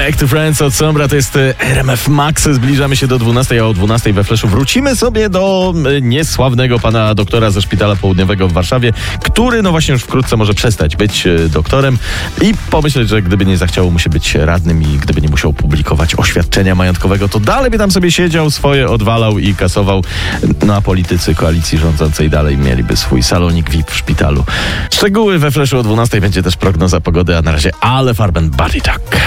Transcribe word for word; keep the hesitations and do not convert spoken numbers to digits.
Back to Friends od Sombra, to jest R M F Max. Zbliżamy się do dwunastej, a o dwunastej we Flashu wrócimy sobie do niesławnego pana doktora ze Szpitala Południowego w Warszawie, który no właśnie już wkrótce może przestać być doktorem i pomyśleć, że gdyby nie zachciało mu się być radnym i gdyby nie musiał publikować oświadczenia majątkowego, to dalej by tam sobie siedział, swoje odwalał i kasował. No a politycy koalicji rządzącej dalej mieliby swój salonik V I P w szpitalu. Szczegóły we Flashu o dwunastej, będzie też prognoza pogody, a na razie Ale Farben Body Talk.